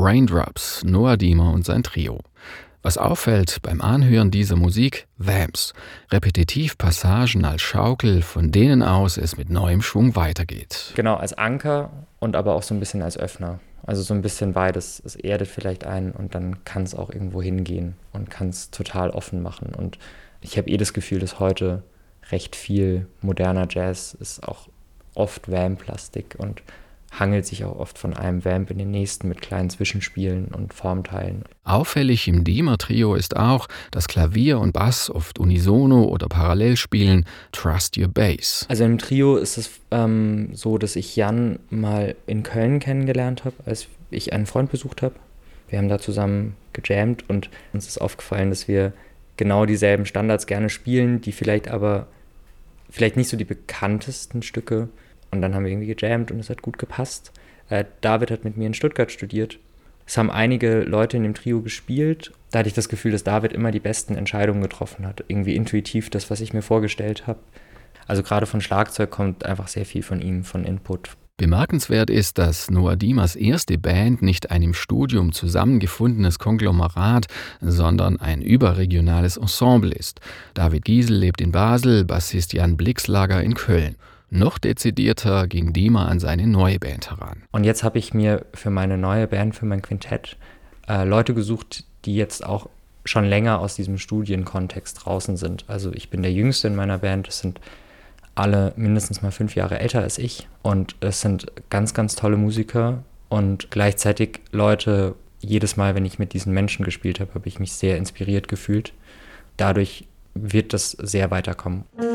Raindrops, Noah Diemer und sein Trio. Was auffällt beim Anhören dieser Musik? Vamps. Repetitiv Passagen als Schaukel, von denen aus es mit neuem Schwung weitergeht. Genau, als Anker und aber auch so ein bisschen als Öffner. Also so ein bisschen beides. Es erdet vielleicht ein und dann kann es auch irgendwo hingehen und kann es total offen machen. Und ich habe das Gefühl, dass heute recht viel moderner Jazz ist auch oft Vamp-lastig und hangelt sich auch oft von einem Vamp in den nächsten mit kleinen Zwischenspielen und Formteilen. Auffällig im Diemer-Trio ist auch, dass Klavier und Bass oft unisono oder parallel spielen. Trust your bass. Also im Trio ist es so, dass ich Jan mal in Köln kennengelernt habe, als ich einen Freund besucht habe. Wir haben da zusammen gejammt und uns ist aufgefallen, dass wir genau dieselben Standards gerne spielen, die vielleicht nicht so die bekanntesten Stücke. Und dann haben wir irgendwie gejammt und es hat gut gepasst. David hat mit mir in Stuttgart studiert. Es haben einige Leute in dem Trio gespielt. Da hatte ich das Gefühl, dass David immer die besten Entscheidungen getroffen hat. Irgendwie intuitiv das, was ich mir vorgestellt habe. Also gerade von Schlagzeug kommt einfach sehr viel von ihm, von Input. Bemerkenswert ist, dass Noah Diemers erste Band nicht ein im Studium zusammengefundenes Konglomerat, sondern ein überregionales Ensemble ist. David Giesel lebt in Basel, Bassist Jan Blixlager in Köln. Noch dezidierter ging Diemer an seine neue Band heran. Und jetzt habe ich mir für meine neue Band, für mein Quintett, Leute gesucht, die jetzt auch schon länger aus diesem Studienkontext draußen sind. Also ich bin der Jüngste in meiner Band, es sind alle mindestens mal 5 Jahre älter als ich. Und es sind ganz, ganz tolle Musiker und gleichzeitig Leute, jedes Mal, wenn ich mit diesen Menschen gespielt habe, habe ich mich sehr inspiriert gefühlt. Dadurch wird das sehr weiterkommen.